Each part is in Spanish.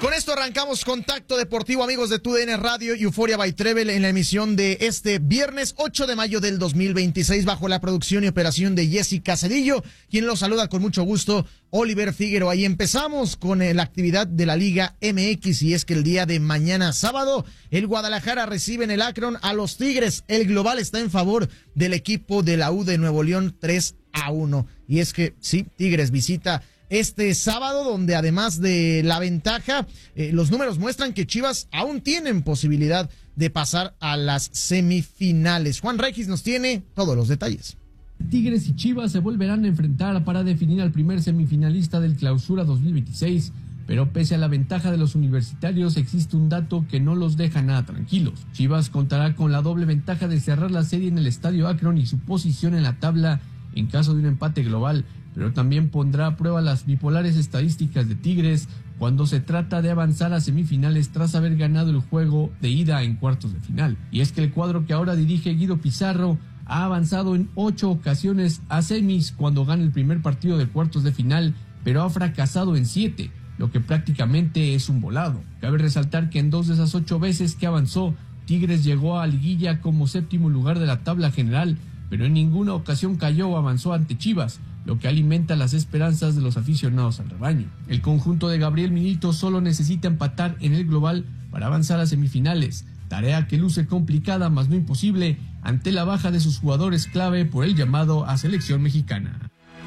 Con esto arrancamos Contacto Deportivo, amigos de TUDN Radio y Euforia by Travel, en la emisión de este viernes 8 de mayo del 2026, bajo la producción y operación de Jessica Cedillo, quien los saluda con mucho gusto, Oliver Figueroa. Y empezamos con la actividad de la Liga MX, y es que el día de mañana sábado, el Guadalajara recibe en el Akron a los Tigres. El global está en favor del equipo de la U de Nuevo León, 3-1. Y es que sí, Tigres visita este sábado, donde además de la ventaja, los números muestran que Chivas aún tienen posibilidad de pasar a las semifinales. Juan Regis nos tiene todos los detalles. Tigres y Chivas se volverán a enfrentar para definir al primer semifinalista del Clausura 2026, pero pese a la ventaja de los universitarios, existe un dato que no los deja nada tranquilos. Chivas contará con la doble ventaja de cerrar la serie en el Estadio Akron y su posición en la tabla en caso de un empate global, pero también pondrá a prueba las bipolares estadísticas de Tigres cuando se trata de avanzar a semifinales tras haber ganado el juego de ida en cuartos de final. Y es que el cuadro que ahora dirige Guido Pizarro ha avanzado en 8 ocasiones a semis cuando gana el primer partido de cuartos de final, pero ha fracasado en 7, lo que prácticamente es un volado. Cabe resaltar que en 2 de esas 8 veces que avanzó, Tigres llegó a liguilla como séptimo lugar de la tabla general, pero en ninguna ocasión cayó o avanzó ante Chivas, lo que alimenta las esperanzas de los aficionados al rebaño. El conjunto de Gabriel Milito solo necesita empatar en el global para avanzar a semifinales, tarea que luce complicada mas no imposible ante la baja de sus jugadores clave por el llamado a selección mexicana.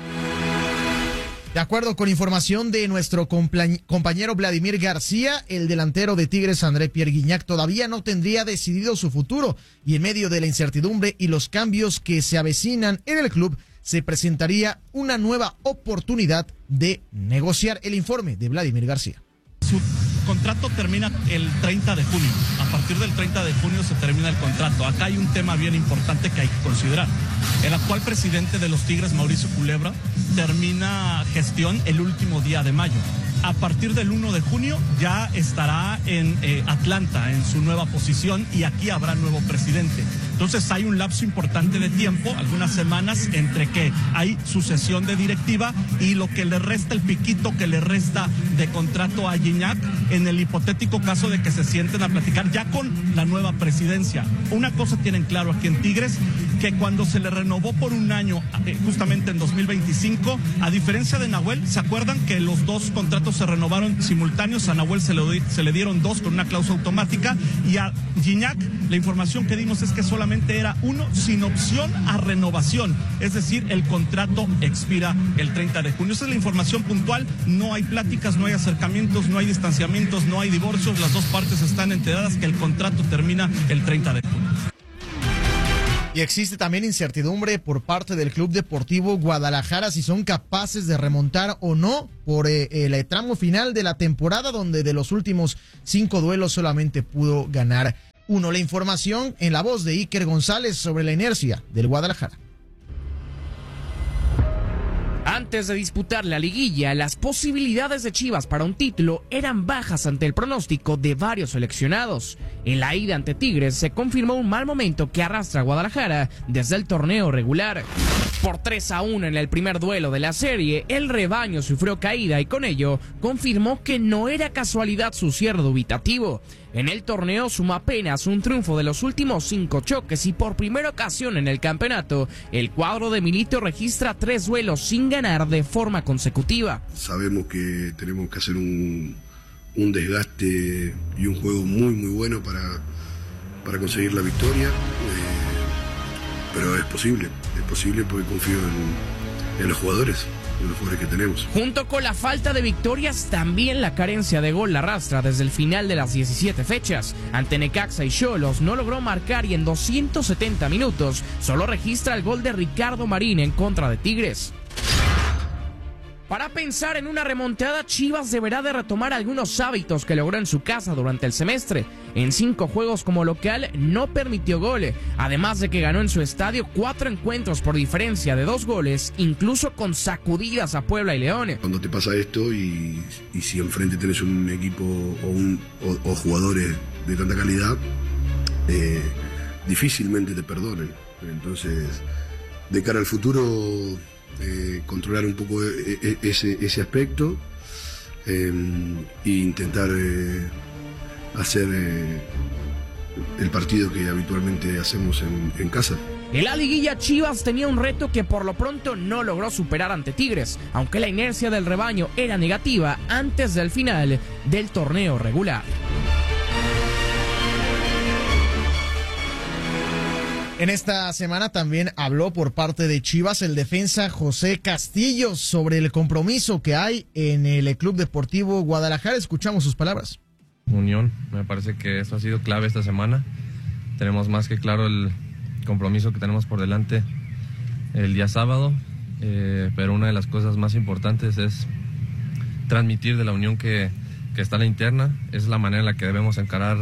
De acuerdo con información de nuestro compañero Vladimir García, el delantero de Tigres, André Pierre Gignac, todavía no tendría decidido su futuro, y en medio de la incertidumbre y los cambios que se avecinan en el club, se presentaría una nueva oportunidad de negociar. El informe de Vladimir García. Su contrato termina el 30 de junio. A partir del 30 de junio se termina el contrato. Acá hay un tema bien importante que hay que considerar. El actual presidente de los Tigres, Mauricio Culebra, termina gestión el último día de mayo. A partir del 1 de junio ya estará en Atlanta, en su nueva posición, y aquí habrá nuevo presidente. Entonces hay un lapso importante de tiempo, algunas semanas, entre que hay sucesión de directiva y lo que le resta, el piquito que le resta de contrato a Gignac, en el hipotético caso de que se sienten a platicar ya con la nueva presidencia. Una cosa tienen claro aquí en Tigres, que cuando se le renovó por un año, justamente en 2025, a diferencia de Nahuel, ¿se acuerdan que los 2 contratos se renovaron simultáneos? A Nahuel se le dieron 2 con una cláusula automática, y a Gignac la información que dimos es que solamente era 1 sin opción a renovación, es decir, el contrato expira el 30 de junio. Esa es la información puntual, no hay pláticas, no hay acercamientos, no hay distanciamientos, no hay divorcios, las dos partes están enteradas que el contrato termina el 30 de junio. Y existe también incertidumbre por parte del Club Deportivo Guadalajara si son capaces de remontar o no por el tramo final de la temporada, donde de los últimos 5 duelos solamente pudo ganar 1. La información en la voz de Iker González sobre la inercia del Guadalajara. Antes de disputar la liguilla, las posibilidades de Chivas para un título eran bajas ante el pronóstico de varios seleccionados. En la ida ante Tigres se confirmó un mal momento que arrastra a Guadalajara desde el torneo regular. Por 3-1 en el primer duelo de la serie, el rebaño sufrió caída y con ello confirmó que no era casualidad su cierre dubitativo. En el torneo suma apenas un triunfo de los últimos 5 choques y por primera ocasión en el campeonato, el cuadro de Milito registra 3 duelos sin ganar de forma consecutiva. Sabemos que tenemos que hacer un desgaste y un juego muy bueno para conseguir la victoria, pero es posible porque confío en los jugadores que tenemos. Junto con la falta de victorias, también la carencia de gol la arrastra desde el final de las 17 fechas. Ante Necaxa y Xolos no logró marcar y en 270 minutos solo registra el gol de Ricardo Marín en contra de Tigres. Para pensar en una remontada, Chivas deberá de retomar algunos hábitos que logró en su casa durante el semestre. En 5 juegos como local no permitió gol, además de que ganó en su estadio 4 encuentros por diferencia de 2 goles, incluso con sacudidas a Puebla y León. Cuando te pasa esto y si enfrente tenés un equipo o jugadores de tanta calidad, difícilmente te perdonen. Entonces, de cara al futuro, controlar un poco ese aspecto, e intentar hacer el partido que habitualmente hacemos en casa. En la liguilla, Chivas tenía un reto que por lo pronto no logró superar ante Tigres, aunque la inercia del rebaño era negativa antes del final del torneo regular. En esta semana también habló por parte de Chivas el defensa José Castillo sobre el compromiso que hay en el Club Deportivo Guadalajara. Escuchamos sus palabras. Unión, me parece que eso ha sido clave esta semana. Tenemos más que claro el compromiso que tenemos por delante el día sábado, pero una de las cosas más importantes es transmitir de la unión que está en la interna. Es la manera en la que debemos encarar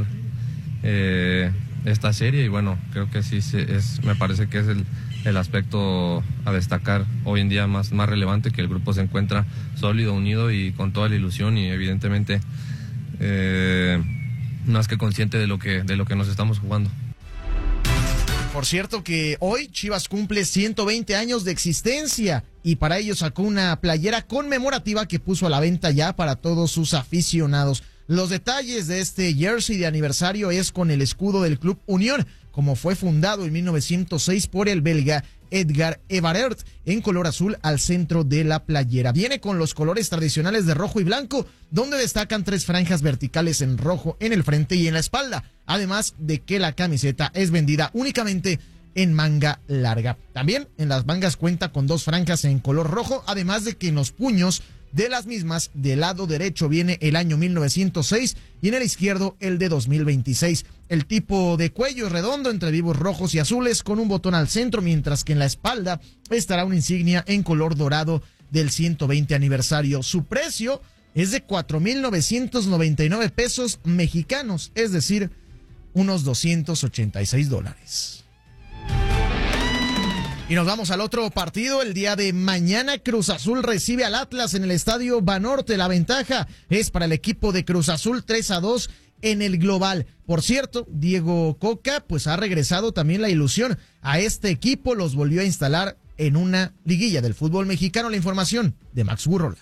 esta serie, y bueno, creo que sí me parece que es el aspecto a destacar hoy en día más relevante, que el grupo se encuentra sólido, unido y con toda la ilusión, y evidentemente más que consciente de lo que nos estamos jugando. Por cierto que hoy Chivas cumple 120 años de existencia y para ello sacó una playera conmemorativa que puso a la venta ya para todos sus aficionados. Los detalles de este jersey de aniversario es con el escudo del Club Unión, como fue fundado en 1906 por el belga Edgar Evarert, en color azul al centro de la playera. Viene con los colores tradicionales de rojo y blanco, donde destacan 3 franjas verticales en rojo en el frente y en la espalda, además de que la camiseta es vendida únicamente en manga larga. También en las mangas cuenta con 2 franjas en color rojo, además de que en los puños de las mismas, del lado derecho viene el año 1906 y en el izquierdo el de 2026. El tipo de cuello es redondo entre vivos rojos y azules con un botón al centro, mientras que en la espalda estará una insignia en color dorado del 120 aniversario. Su precio es de 4,999 pesos mexicanos, es decir, unos $286. Y nos vamos al otro partido. El día de mañana Cruz Azul recibe al Atlas en el estadio Banorte. La ventaja es para el equipo de Cruz Azul, 3-2 en el global. Por cierto, Diego Coca pues ha regresado también la ilusión a este equipo, los volvió a instalar en una liguilla del fútbol mexicano. La información de Max Burrola.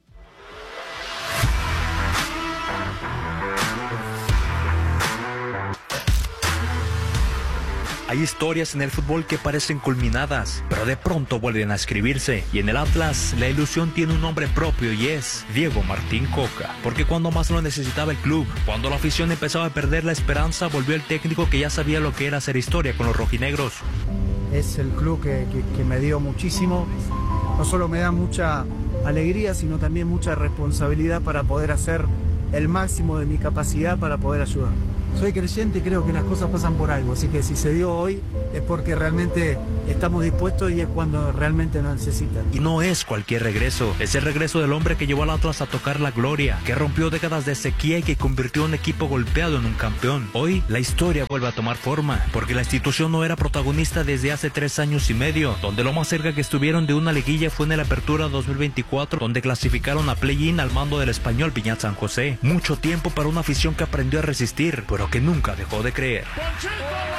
Hay historias en el fútbol que parecen culminadas, pero de pronto vuelven a escribirse. Y en el Atlas, la ilusión tiene un nombre propio y es Diego Martín Coca. Porque cuando más lo necesitaba el club, cuando la afición empezaba a perder la esperanza, volvió el técnico que ya sabía lo que era hacer historia con los rojinegros. Es el club que me dio muchísimo. No solo me da mucha alegría, sino también mucha responsabilidad para poder hacer el máximo de mi capacidad para poder ayudar. Soy creyente y creo que las cosas pasan por algo, así que si se dio hoy es porque realmente estamos dispuestos y es cuando realmente nos necesitan. Y no es cualquier regreso, es el regreso del hombre que llevó al Atlas a tocar la gloria, que rompió décadas de sequía y que convirtió a un equipo golpeado en un campeón. Hoy la historia vuelve a tomar forma, porque la institución no era protagonista desde hace 3 años y medio, donde lo más cerca que estuvieron de una liguilla fue en la Apertura 2024, donde clasificaron a play-in al mando del Español Viñat San José. Mucho tiempo para una afición que aprendió a resistir, pero que nunca dejó de creer. ¡Ponchito!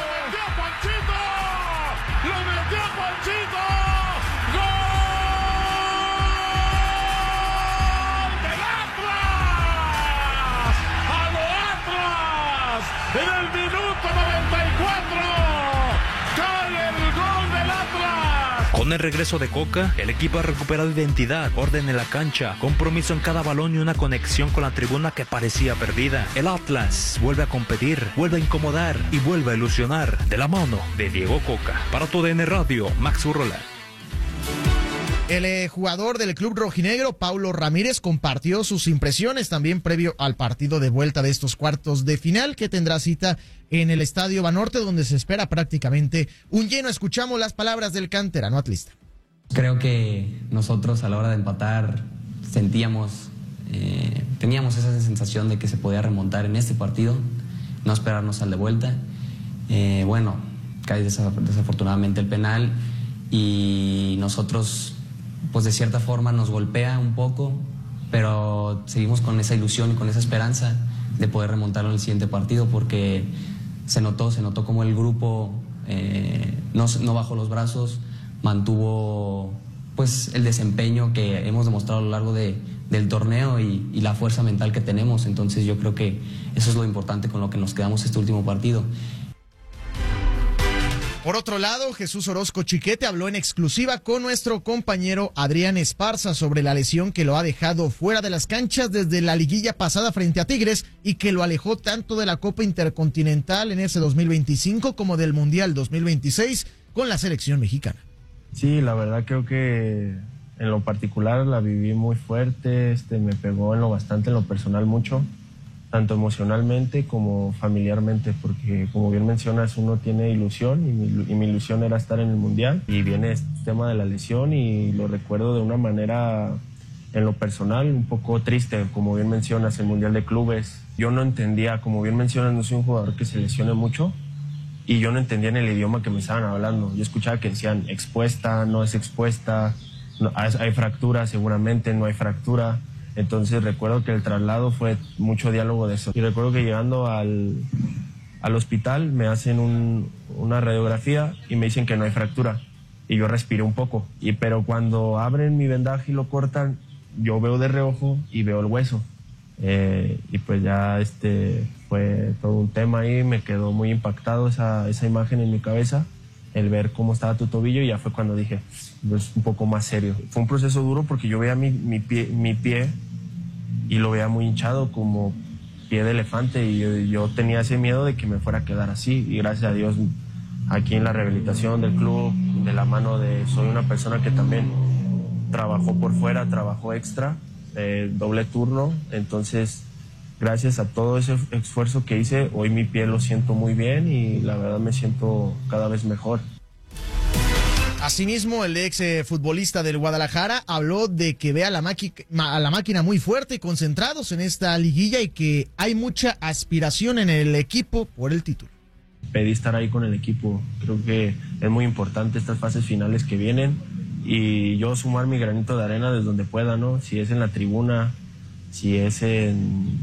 ¡Lo metió Ponchito! ¡Gol del Atlas! ¡A lo Atlas! En el minuto 94 cae el gol del Atlas. Con el regreso de Coca, el equipo ha recuperado identidad, orden en la cancha, compromiso en cada balón y una conexión con la tribuna que parecía perdida. El Atlas vuelve a competir, vuelve a incomodar y vuelve a ilusionar de la mano de Diego Coca. Para TUDN Radio, Max Burrola. El jugador del club rojinegro, Paulo Ramírez, compartió sus impresiones también previo al partido de vuelta de estos cuartos de final que tendrá cita en el Estadio Banorte, donde se espera prácticamente un lleno. Escuchamos las palabras del canterano atlista. Creo que nosotros a la hora de empatar teníamos esa sensación de que se podía remontar en este partido, no esperarnos al de vuelta. Bueno, cae desafortunadamente el penal y nosotros pues de cierta forma nos golpea un poco, pero seguimos con esa ilusión y con esa esperanza de poder remontarlo en el siguiente partido, porque se notó como el grupo no bajó los brazos, mantuvo pues el desempeño que hemos demostrado a lo largo de del torneo y la fuerza mental que tenemos. Entonces yo creo que eso es lo importante con lo que nos quedamos este último partido. Por otro lado, Jesús Orozco Chiquete habló en exclusiva con nuestro compañero Adrián Esparza sobre la lesión que lo ha dejado fuera de las canchas desde la liguilla pasada frente a Tigres y que lo alejó tanto de la Copa Intercontinental en ese 2025 como del Mundial 2026 con la selección mexicana. Sí, la verdad creo que en lo particular la viví muy fuerte, me pegó en lo personal mucho, tanto emocionalmente como familiarmente, porque como bien mencionas, uno tiene ilusión y mi ilusión era estar en el Mundial, y viene este tema de la lesión y lo recuerdo de una manera en lo personal un poco triste. Como bien mencionas, el Mundial de Clubes, yo no entendía, como bien mencionas, no soy un jugador que se lesione mucho y yo no entendía en el idioma que me estaban hablando. Yo escuchaba que decían expuesta, no es expuesta, no, hay fractura, seguramente no hay fractura. Entonces recuerdo que el traslado fue mucho diálogo de eso. Y recuerdo que llegando al hospital me hacen una radiografía y me dicen que no hay fractura. Y yo respiré un poco. Pero cuando abren mi vendaje y lo cortan, yo veo de reojo y veo el hueso. Y pues ya fue todo un tema ahí. Me quedó muy impactado esa imagen en mi cabeza, el ver cómo estaba tu tobillo, y ya fue cuando dije, pues un poco más serio. Fue un proceso duro porque yo veía mi pie y lo veía muy hinchado, como pie de elefante, y yo tenía ese miedo de que me fuera a quedar así. Y gracias a Dios, aquí en la rehabilitación del club, de la mano soy una persona que también trabajó por fuera, trabajó extra, doble turno. Entonces, gracias a todo ese esfuerzo que hice, hoy mi pie lo siento muy bien y la verdad me siento cada vez mejor. Asimismo, el ex futbolista del Guadalajara habló de que ve a la máquina muy fuerte y concentrados en esta liguilla y que hay mucha aspiración en el equipo por el título. Pedí estar ahí con el equipo. Creo que es muy importante estas fases finales que vienen y yo sumar mi granito de arena desde donde pueda, ¿no? Si es en la tribuna, si es en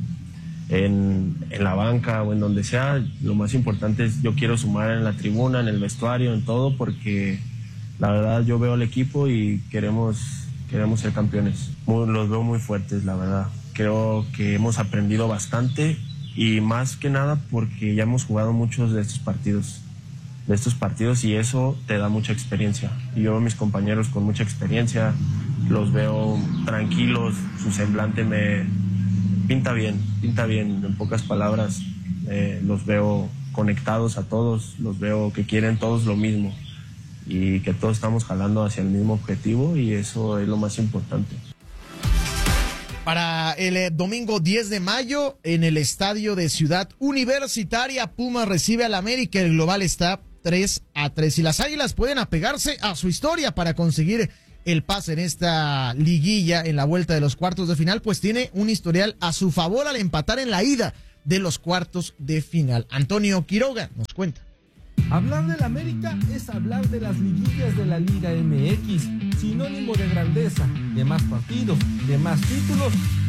la banca o en donde sea, lo más importante es yo quiero sumar en la tribuna, en el vestuario, en todo, porque la verdad yo veo al equipo y queremos ser campeones. Los veo muy fuertes, la verdad. Creo que hemos aprendido bastante y más que nada porque ya hemos jugado muchos de estos partidos y eso te da mucha experiencia. Y yo veo a mis compañeros con mucha experiencia, los veo tranquilos, su semblante me pinta bien, en pocas palabras. Los veo conectados a todos, los veo que quieren todos lo mismo y que todos estamos jalando hacia el mismo objetivo, y eso es lo más importante. Para el domingo 10 de mayo, en el estadio de Ciudad Universitaria, Pumas recibe al América. El global está 3-3 y las Águilas pueden apegarse a su historia para conseguir el pase en esta liguilla en la vuelta de los cuartos de final, pues tiene un historial a su favor al empatar en la ida de los cuartos de final. Antonio Quiroga nos cuenta. Hablar del América es hablar de las liguillas de la Liga MX, sinónimo de grandeza, de más partidos, de más títulos